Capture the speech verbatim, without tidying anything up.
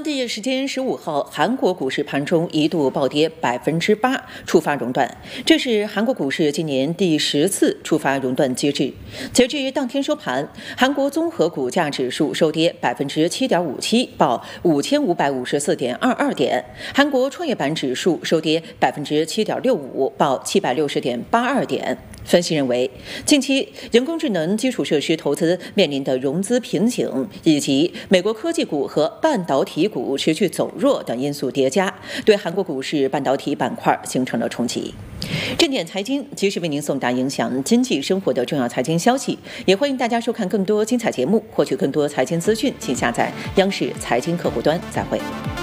地时间十五号，韩国股市盘中一度暴跌百分之八，触发熔断。这是韩国股市今年第十次触发熔断机制。截至当天收盘，韩国综合股价指数收跌百分之七点五七，报五千五百五十四点二二点；韩国创业板指数收跌百分之七点六五，报七百六十点八二点。分析认为，近期人工智能基础设施投资面临的融资瓶颈，以及美国科技股和半导体股持续走弱等因素叠加，对韩国股市半导体板块形成了冲击。正点财经及时为您送达影响经济生活的重要财经消息，也欢迎大家收看更多精彩节目，获取更多财经资讯，请下载央视财经客户端。再会。